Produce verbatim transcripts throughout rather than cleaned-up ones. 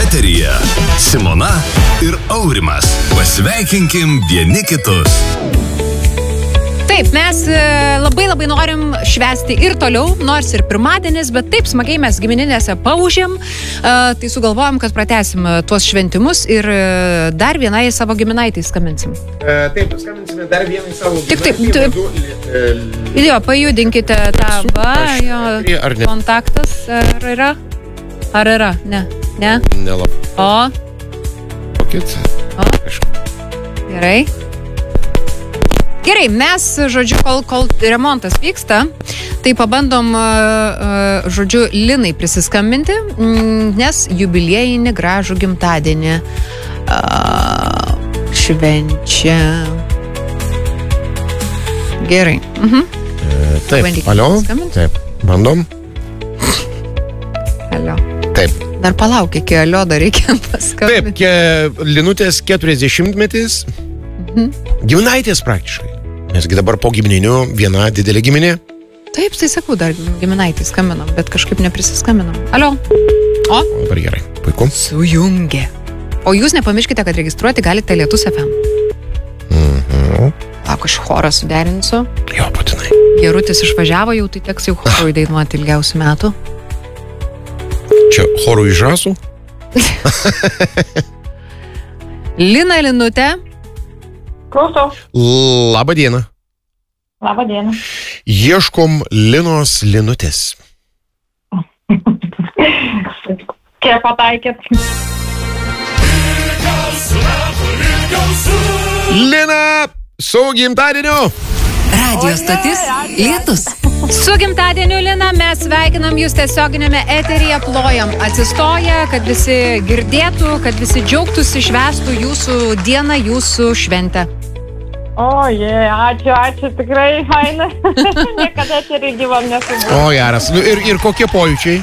Eteryje Simona ir Aurimas. Pasveikinkim vieni kitus. Taip, mes labai labai norim švęsti ir toliau, nors ir pirmadienis, bet taip smagiai mes gimininėse paužėm, tai sugalvojom, kad pratęsim tuos šventimus ir dar vienai savo giminaitai skambinsim. E, taip, skambinsime dar vienai savo Tik taip, giminaitai. taip. Jo, pajudinkite tą va, jo, kontaktas, ar yra? Ar yra? Ne. Ne? Nelabai. O? Kokit? O? Gerai. Gerai, mes, žodžiu, kol, kol remontas vyksta, tai pabandom, žodžiu, Linai prisiskambinti, nes jubiliejinį gražų gimtadienį švenčia. Gerai. Mhm. E, taip, Bandykime alio? skambinti. Taip, bandom. Alio. Taip. Dar palauk, iki alio dar reikia paskambinti. Taip, ke, Linutės keturiasdešimtmetis. Mhm. Giminaitės praktiškai. Nesgi dabar po gimininių viena didelė giminė. Taip, tai sakau, dar giminaitai skambinam, bet kažkaip neprisiskambinam. Alio. O? O, dabar gerai. Puiku. Sujungė. O jūs nepamirškite, kad registruoti galite Lietus F M. Mhm. Lauk, aš chorą suderinsiu. Jo, būtinai. Gerutis išvažiavo jau, tai teks jau chorui dainuoti ilgiausių metų. Čia chorų iš žasų? Lina Linutė. Klausau. Labą dieną. Labą dieną. Ieškom Linos Linutės. Kiek pataikėt? Lina, su gimtadieniu! Radio stotis Lietus. Su gimtadieniu, Lina, mes sveikinam jūs tiesioginėme eteryje, plojam atsistoję, kad visi girdėtų, kad visi džiaugtųsi, švęstų jūsų dieną, jūsų šventę. O, je, ačiū, ačiū, tikrai faina. Niekada eterį gyvam nesubūrė. O, geras. Nu, ir, ir kokie pojūčiai?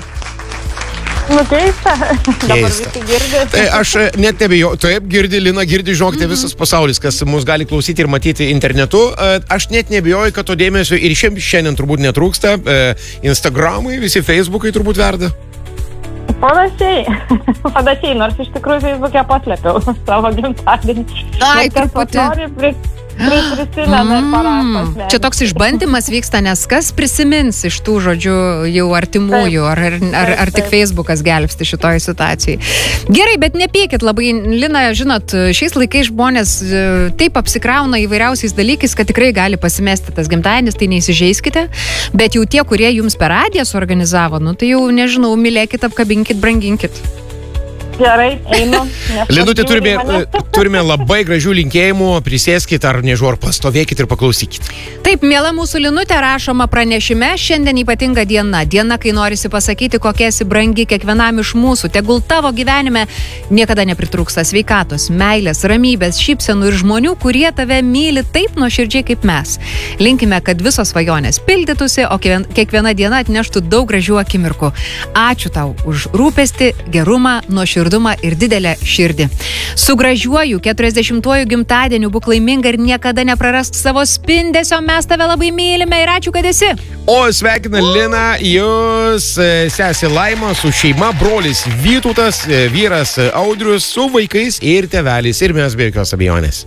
Nu, keista. Dabar Keista. visi girdi. Tai aš net nebejo, taip, girdi Lina, girdi, žinokite, mm-hmm. visas pasaulis, kas mus gali klausyti ir matyti internetu. Aš net nebejoju, kad to dėmesio ir šiandien turbūt netrūksta. Instagramai, visi Facebookai turbūt verda. Panašiai. Panašiai, nors iš tikrųjų Facebook'e paslėpiau savo gimtadienį. Ai, Bet kas truputį. nori, pri- pri- prisimena ir parašo. Čia toks išbandymas vyksta, nes kas prisimins iš tų žodžių jau artimųjų, ar, ar, ar, ar tik Facebookas gelbsti šitoj situacijai. Gerai, bet nepykit labai, Lina, žinot, šiais laikais žmonės e, taip apsikrauna įvairiausiais dalykais, kad tikrai gali pasimesti tas gimtadienis, tai neįsižeiskite, bet jau tie, kurie jums per radiją suorganizavo, nu tai jau, nežinau, mylėkit, apkabinkit, branginkit. Gerai, einu. Linutė, turime, turime labai gražių linkėjimų, prisėskit ar nežinau, ar pastovėkit ir paklausykit. Taip, miela mūsų Linutė, rašoma pranešime, šiandien ypatinga diena. Diena, kai norisi pasakyti, kokia esi brangi kiekvienam iš mūsų. Tegul tavo gyvenime niekada nepritrūksta sveikatos, meilės, ramybės, šypsenų ir žmonių, kurie tave myli taip nuoširdžiai kaip mes. Linkime, kad visos svajonės pildytųsi, o kiekviena diena atneštų daug gražių akimirkų. Ačiū tau už rūpestį, gerumą, nuoširdumą ir didelę širdį. Su gražiuoju keturiasdešimtuoju gimtadieniu būk laiminga ir niekada neprarask savo spindesio, mes tave labai mylime ir ačiū, kad esi. O sveikina Lina, jūs sesė Laima su šeima, brolis Vytautas, vyras Audrius su vaikais ir tėvelis ir mes be jokios abejonės.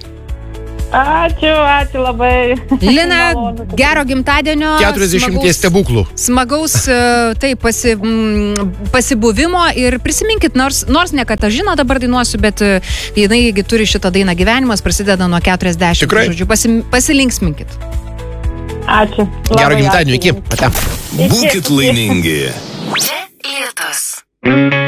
Ačiū, ačiū labai. Lina, gero gimtadienio. keturiasdešimties stebuklų. Smagaus, taip, pasi, m, pasibuvimo ir prisiminkit, nors, nors ne Katažino dabar dainuosiu, bet jinai turi šitą dainą Gyvenimas, prasideda nuo keturiasdešimt. Tikrai? Žodžiu, pasi, pasilinksminkit. Ačiū. Gero gimtadienio, iki. Ate. Būkit laimingi. Čia Lietus.